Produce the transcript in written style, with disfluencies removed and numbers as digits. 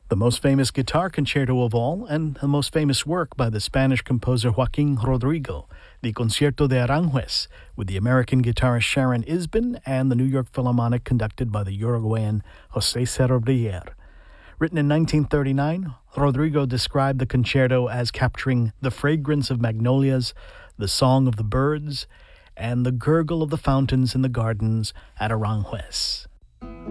The most famous guitar concerto of all, and the most famous work by the Spanish composer Joaquín Rodrigo, the Concierto de Aranjuez, with the American guitarist Sharon Isbin and the New York Philharmonic conducted by the Uruguayan José Cerro Brier. Written in 1939, Rodrigo described the concerto as capturing the fragrance of magnolias, the song of the birds, and the gurgle of the fountains in the gardens at Aranjuez.